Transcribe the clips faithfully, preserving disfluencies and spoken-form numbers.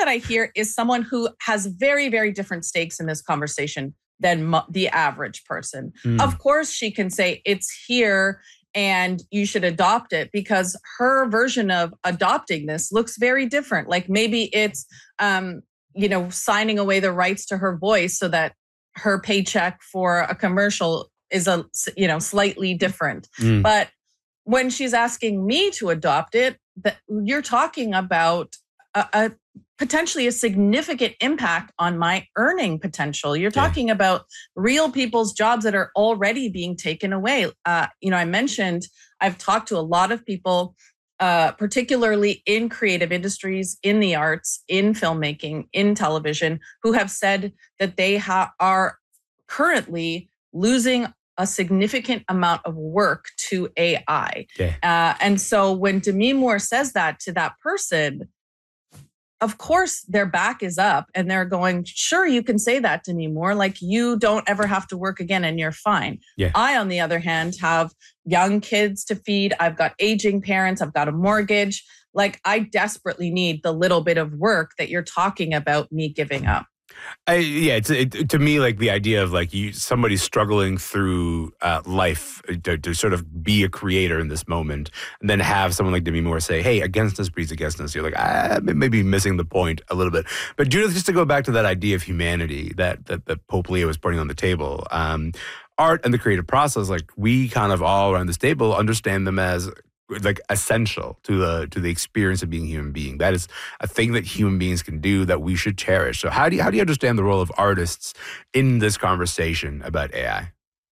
that I hear is someone who has very, very different stakes in this conversation than mo- the average person. Mm. Of course, she can say it's here and you should adopt it, because her version of adopting this looks very different. Like maybe it's, um, you know, signing away the rights to her voice so that her paycheck for a commercial is a, you know, slightly different. Mm. But when she's asking me to adopt it, that you're talking about a, a potentially a significant impact on my earning potential. You're talking yeah. about real people's jobs that are already being taken away. Uh, you know, I mentioned I've talked to a lot of people, uh, particularly in creative industries, in the arts, in filmmaking, in television, who have said that they ha- are currently losing a significant amount of work to A I. Yeah. Uh, and so when Demi Moore says that to that person, of course their back is up and they're going, sure, you can say that to me Moore, like you don't ever have to work again and you're fine. Yeah. I, on the other hand, have young kids to feed. I've got aging parents. I've got a mortgage. Like I desperately need the little bit of work that you're talking about me giving up. I, yeah, it's it, to me like the idea of like you somebody struggling through uh, life to, to sort of be a creator in this moment, and then have someone like Demi Moore say, "Hey, against us breeds against us." You're like, ah, maybe missing the point a little bit. But Judith, just to go back to that idea of humanity that that, that Pope Leo was putting on the table, um, art and the creative process, like we kind of all around this table understand them as like essential to the to the experience of being a human being. That is a thing that human beings can do that we should cherish. So how do you, how do you understand the role of artists in this conversation about A I?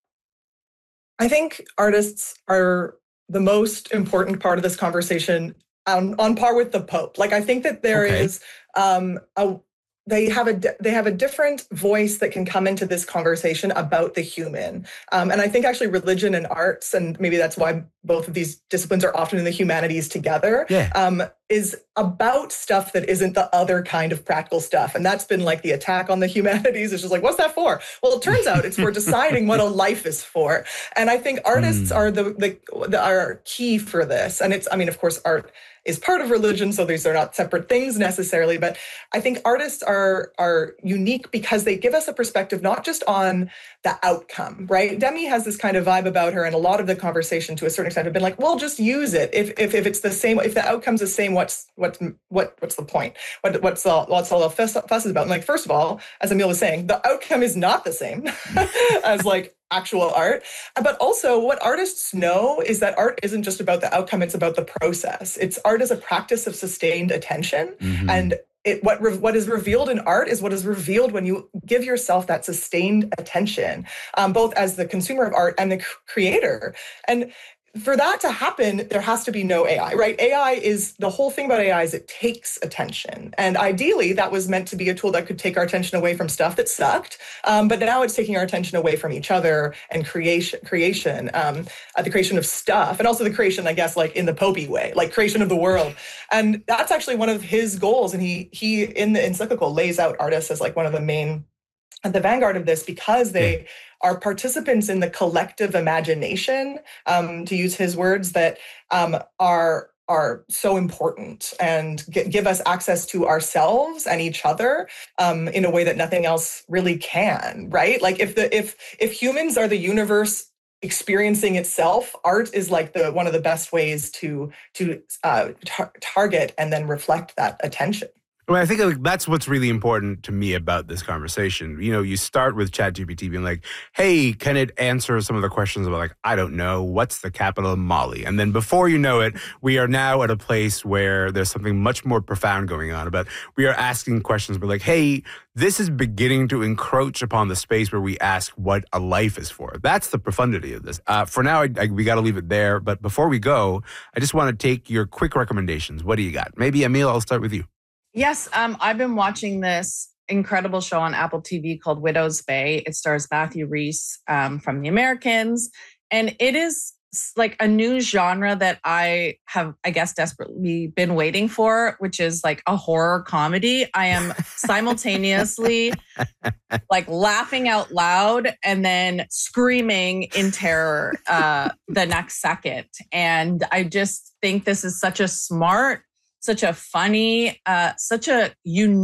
I think artists are the most important part of this conversation, on, on par with the Pope. Like I think that there okay. is um, a They have a they have a different voice that can come into this conversation about the human, um, and I think actually religion and arts, and maybe that's why both of these disciplines are often in the humanities together. Yeah. Um, is about stuff that isn't the other kind of practical stuff, and that's been like the attack on the humanities. It's just like, what's that for? Well, it turns out it's for deciding what a life is for, and I think artists mm. are the, the the are key for this. And it's, I mean, of course, art is part of religion, so these are not separate things necessarily, but I think artists are are unique because they give us a perspective not just on the outcome, right? Demi has this kind of vibe about her, and a lot of the conversation to a certain extent have been like, well, just use it. If if, if it's the same, if the outcome's the same, what's what's what what's the point? What what's all what's all the fuss, fuss is about? And like, first of all, as Emile was saying, the outcome is not the same as like actual art. But also what artists know is that art isn't just about the outcome, it's about the process. It's art as a practice of sustained attention. Mm-hmm. And it, what re- what is revealed in art is what is revealed when you give yourself that sustained attention, um, both as the consumer of art and the c- creator. And for that to happen, there has to be no A I, right? A I is, the whole thing about A I is it takes attention. And ideally, that was meant to be a tool that could take our attention away from stuff that sucked. Um, but now it's taking our attention away from each other and creation, creation, um, uh, the creation of stuff, and also the creation, I guess, like in the Popey way, like creation of the world. And that's actually one of his goals. And he, he in the encyclical, lays out artists as like one of the main, at the vanguard of this, because they yeah. are participants in the collective imagination, um, to use his words, that um, are are so important and g- give us access to ourselves and each other um, in a way that nothing else really can, right? Like if the if if humans are the universe experiencing itself, art is like the one of the best ways to to uh, tar- target and then reflect that attention. Well, I think like, that's what's really important to me about this conversation. You know, you start with ChatGPT being like, hey, can it answer some of the questions about like, I don't know, what's the capital of Mali? And then before you know it, we are now at a place where there's something much more profound going on about, we are asking questions, but like, hey, this is beginning to encroach upon the space where we ask what a life is for. That's the profundity of this. Uh, for now, I, I, we got to leave it there. But before we go, I just want to take your quick recommendations. What do you got? Maybe, Emile, I'll start with you. Yes, um, I've been watching this incredible show on Apple T V called Widow's Bay. It stars Matthew Rhys um, from The Americans. And it is like a new genre that I have, I guess, desperately been waiting for, which is like a horror comedy. I am simultaneously like laughing out loud and then screaming in terror uh, the next second. And I just think this is such a smart, such a funny, uh, such a unique